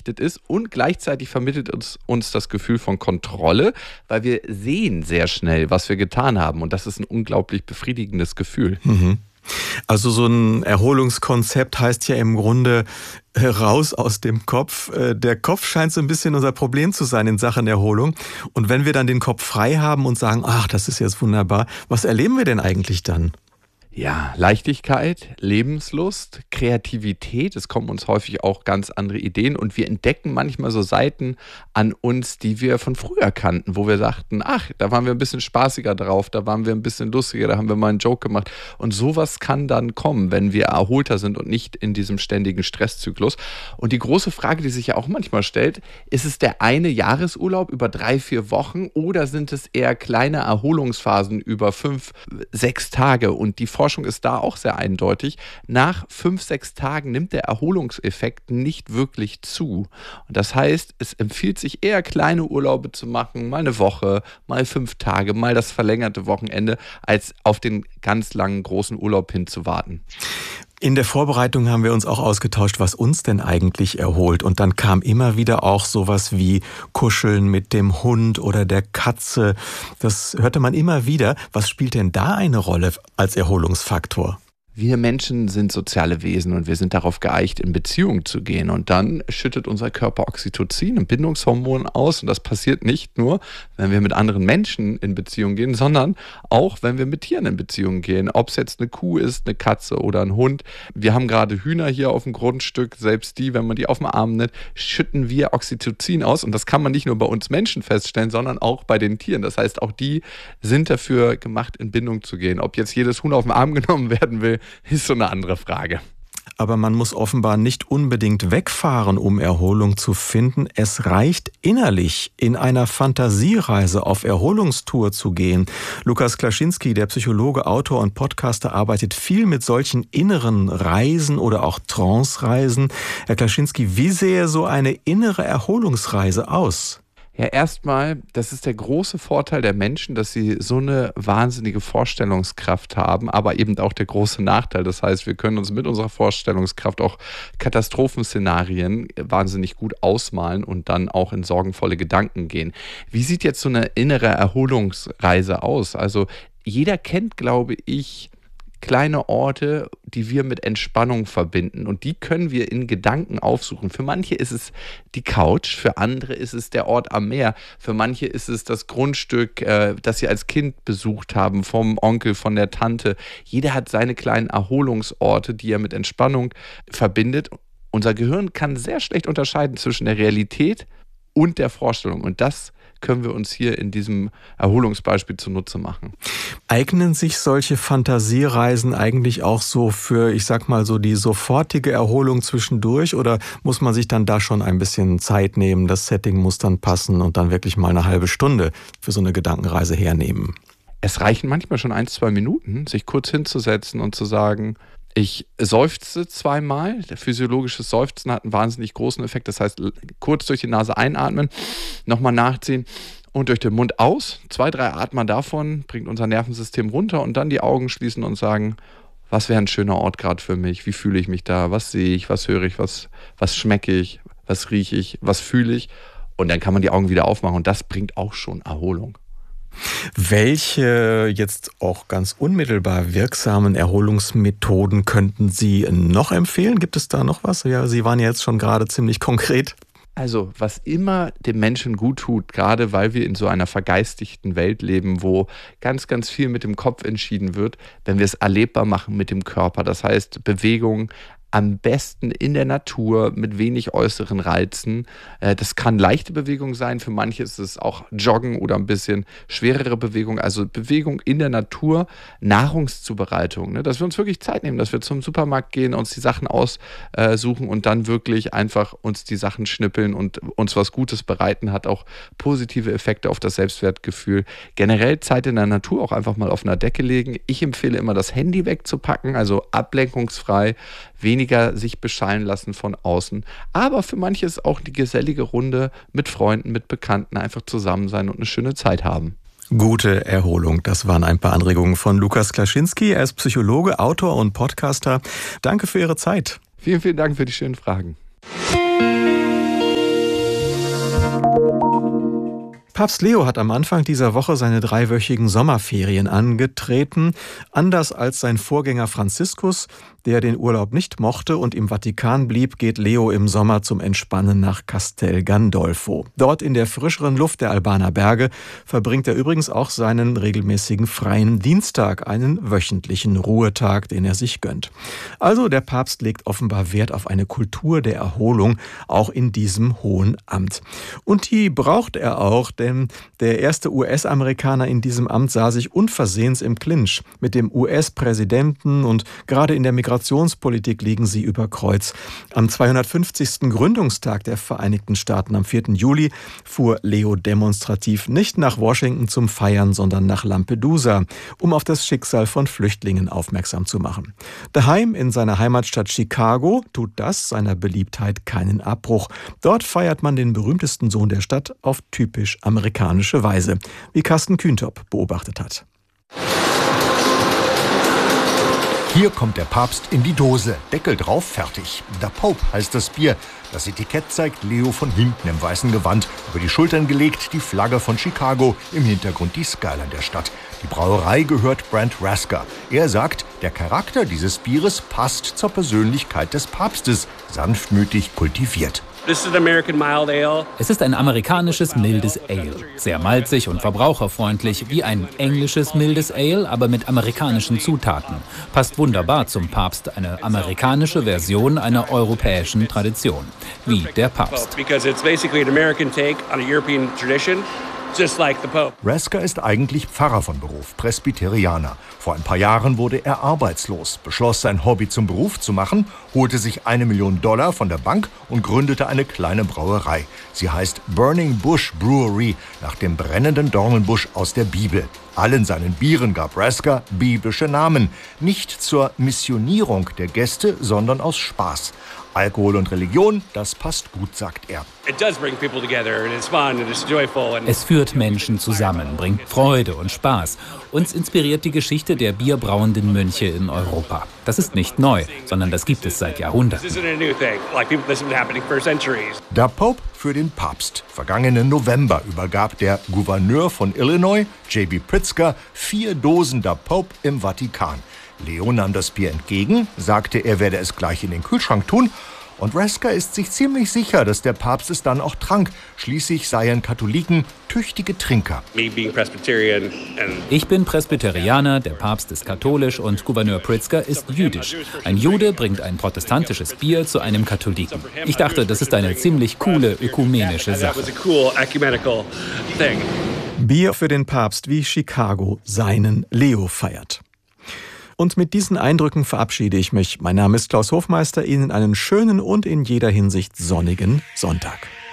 zielgerichtet ist und gleichzeitig vermittelt uns das Gefühl von Kontrolle, weil wir sehen sehr schnell, was wir getan haben und das ist ein unglaublich befriedigendes Gefühl. Mhm. Also so ein Erholungskonzept heißt ja im Grunde raus aus dem Kopf. Der Kopf scheint so ein bisschen unser Problem zu sein in Sachen Erholung. Und wenn wir dann den Kopf frei haben und sagen, ach, das ist jetzt wunderbar, was erleben wir denn eigentlich dann? Ja, Leichtigkeit, Lebenslust, Kreativität, es kommen uns häufig auch ganz andere Ideen und wir entdecken manchmal so Seiten an uns, die wir von früher kannten, wo wir sagten, ach, da waren wir ein bisschen spaßiger drauf, da waren wir ein bisschen lustiger, da haben wir mal einen Joke gemacht und sowas kann dann kommen, wenn wir erholter sind und nicht in diesem ständigen Stresszyklus. Und die große Frage, die sich ja auch manchmal stellt, ist es der eine Jahresurlaub über 3-4 Wochen oder sind es eher kleine Erholungsphasen über 5-6 Tage und die Forschung ist da auch sehr eindeutig. Nach 5-6 Tagen nimmt der Erholungseffekt nicht wirklich zu. Und das heißt, es empfiehlt sich eher kleine Urlaube zu machen, mal eine Woche, mal 5 Tage, mal das verlängerte Wochenende, als auf den ganz langen großen Urlaub hinzuwarten. In der Vorbereitung haben wir uns auch ausgetauscht, was uns denn eigentlich erholt. Und dann kam immer wieder auch sowas wie Kuscheln mit dem Hund oder der Katze. Das hörte man immer wieder. Was spielt denn da eine Rolle als Erholungsfaktor? Wir Menschen sind soziale Wesen und wir sind darauf geeicht, in Beziehung zu gehen. Und dann schüttet unser Körper Oxytocin, ein Bindungshormon aus. Und das passiert nicht nur, wenn wir mit anderen Menschen in Beziehung gehen, sondern auch, wenn wir mit Tieren in Beziehung gehen. Ob es jetzt eine Kuh ist, eine Katze oder ein Hund. Wir haben gerade Hühner hier auf dem Grundstück. Selbst die, wenn man die auf dem Arm nimmt, schütten wir Oxytocin aus. Und das kann man nicht nur bei uns Menschen feststellen, sondern auch bei den Tieren. Das heißt, auch die sind dafür gemacht, in Bindung zu gehen. Ob jetzt jedes Huhn auf den Arm genommen werden will, ist so eine andere Frage. Aber man muss offenbar nicht unbedingt wegfahren, um Erholung zu finden. Es reicht innerlich in einer Fantasiereise auf Erholungstour zu gehen. Lukas Klaschinski, der Psychologe, Autor und Podcaster, arbeitet viel mit solchen inneren Reisen oder auch Trance-Reisen. Herr Klaschinski, wie sähe so eine innere Erholungsreise aus? Ja, erstmal, das ist der große Vorteil der Menschen, dass sie so eine wahnsinnige Vorstellungskraft haben, aber eben auch der große Nachteil. Das heißt, wir können uns mit unserer Vorstellungskraft auch Katastrophenszenarien wahnsinnig gut ausmalen und dann auch in sorgenvolle Gedanken gehen. Wie sieht jetzt so eine innere Erholungsreise aus? Also jeder kennt, glaube ich, kleine Orte, die wir mit Entspannung verbinden und die können wir in Gedanken aufsuchen. Für manche ist es die Couch, für andere ist es der Ort am Meer, für manche ist es das Grundstück, das sie als Kind besucht haben, vom Onkel, von der Tante. Jeder hat seine kleinen Erholungsorte, die er mit Entspannung verbindet. Unser Gehirn kann sehr schlecht unterscheiden zwischen der Realität und der Vorstellung und das können wir uns hier in diesem Erholungsbeispiel zunutze machen. Eignen sich solche Fantasiereisen eigentlich auch so für, ich sag mal so, die sofortige Erholung zwischendurch oder muss man sich dann da schon ein bisschen Zeit nehmen, das Setting muss dann passen und dann wirklich mal eine halbe Stunde für so eine Gedankenreise hernehmen? Es reichen manchmal schon 1-2 Minuten, sich kurz hinzusetzen und zu sagen, ich seufze 2-mal. Der physiologische Seufzen hat einen wahnsinnig großen Effekt. Das heißt, kurz durch die Nase einatmen, nochmal nachziehen und durch den Mund aus. 2-3 Atmer davon bringt unser Nervensystem runter und dann die Augen schließen und sagen, was wäre ein schöner Ort gerade für mich? Wie fühle ich mich da? Was sehe ich? Was höre ich? Was schmecke ich? Was rieche ich? Was fühle ich? Und dann kann man die Augen wieder aufmachen und das bringt auch schon Erholung. Welche jetzt auch ganz unmittelbar wirksamen Erholungsmethoden könnten Sie noch empfehlen? Gibt es da noch was? Ja, Sie waren ja jetzt schon gerade ziemlich konkret. Also, was immer dem Menschen gut tut, gerade weil wir in so einer vergeistigten Welt leben, wo ganz, ganz viel mit dem Kopf entschieden wird, wenn wir es erlebbar machen mit dem Körper. Das heißt, Bewegung, am besten in der Natur mit wenig äußeren Reizen. Das kann leichte Bewegung sein, für manche ist es auch Joggen oder ein bisschen schwerere Bewegung. Also Bewegung in der Natur, Nahrungszubereitung, ne? Dass wir uns wirklich Zeit nehmen, dass wir zum Supermarkt gehen, uns die Sachen aussuchen und dann wirklich einfach uns die Sachen schnippeln und uns was Gutes bereiten, hat auch positive Effekte auf das Selbstwertgefühl. Generell Zeit in der Natur, auch einfach mal auf einer Decke legen. Ich empfehle immer, das Handy wegzupacken, also ablenkungsfrei, weniger sich beschallen lassen von außen. Aber für manche ist auch die gesellige Runde mit Freunden, mit Bekannten einfach zusammen sein und eine schöne Zeit haben. Gute Erholung, das waren ein paar Anregungen von Lukas Klaschinski. Er ist Psychologe, Autor und Podcaster. Danke für Ihre Zeit. Vielen, vielen Dank für die schönen Fragen. Papst Leo hat am Anfang dieser Woche seine 3-wöchigen Sommerferien angetreten. Anders als sein Vorgänger Franziskus, der den Urlaub nicht mochte und im Vatikan blieb, geht Leo im Sommer zum Entspannen nach Castel Gandolfo. Dort in der frischeren Luft der Albaner Berge verbringt er übrigens auch seinen regelmäßigen freien Dienstag, einen wöchentlichen Ruhetag, den er sich gönnt. Also der Papst legt offenbar Wert auf eine Kultur der Erholung, auch in diesem hohen Amt. Und die braucht er auch, denn der erste US-Amerikaner in diesem Amt sah sich unversehens im Clinch mit dem US-Präsidenten und gerade in der Migrationspolitik liegen sie über Kreuz. Am 250. Gründungstag der Vereinigten Staaten am 4. Juli fuhr Leo demonstrativ nicht nach Washington zum Feiern, sondern nach Lampedusa, um auf das Schicksal von Flüchtlingen aufmerksam zu machen. Daheim in seiner Heimatstadt Chicago tut das seiner Beliebtheit keinen Abbruch. Dort feiert man den berühmtesten Sohn der Stadt auf typisch amerikanische Weise, wie Carsten Kühntop beobachtet hat. Hier kommt der Papst in die Dose, Deckel drauf, fertig. The Pope heißt das Bier. Das Etikett zeigt Leo von hinten im weißen Gewand. Über die Schultern gelegt die Flagge von Chicago, im Hintergrund die Skyline der Stadt. Die Brauerei gehört Brent Rasker. Er sagt, der Charakter dieses Bieres passt zur Persönlichkeit des Papstes, sanftmütig kultiviert. Es ist ein amerikanisches mildes Ale. Sehr malzig und verbraucherfreundlich, wie ein englisches mildes Ale, aber mit amerikanischen Zutaten. Passt wunderbar zum Papst, eine amerikanische Version einer europäischen Tradition. Wie der Papst. Rasker ist eigentlich Pfarrer von Beruf, Presbyterianer. Vor ein paar Jahren wurde er arbeitslos, beschloss sein Hobby zum Beruf zu machen, holte sich $1 Million von der Bank und gründete eine kleine Brauerei. Sie heißt Burning Bush Brewery, nach dem brennenden Dornenbusch aus der Bibel. Allen seinen Bieren gab Rasker biblische Namen. Nicht zur Missionierung der Gäste, sondern aus Spaß. Alkohol und Religion, das passt gut, sagt er. Es führt Menschen zusammen, bringt Freude und Spaß. Uns inspiriert die Geschichte der bierbrauenden Mönche in Europa. Das ist nicht neu, sondern das gibt es seit Jahrhunderten. Der Pope für den Papst. Vergangenen November übergab der Gouverneur von Illinois, J.B. Pritzker, 4 Dosen der Pope im Vatikan. Leo nahm das Bier entgegen, sagte, er werde es gleich in den Kühlschrank tun. Und Rasker ist sich ziemlich sicher, dass der Papst es dann auch trank. Schließlich seien Katholiken tüchtige Trinker. Ich bin Presbyterianer, der Papst ist katholisch und Gouverneur Pritzker ist jüdisch. Ein Jude bringt ein protestantisches Bier zu einem Katholiken. Ich dachte, das ist eine ziemlich coole ökumenische Sache. Bier für den Papst, wie Chicago seinen Leo feiert. Und mit diesen Eindrücken verabschiede ich mich. Mein Name ist Klaus Hofmeister. Ihnen einen schönen und in jeder Hinsicht sonnigen Sonntag.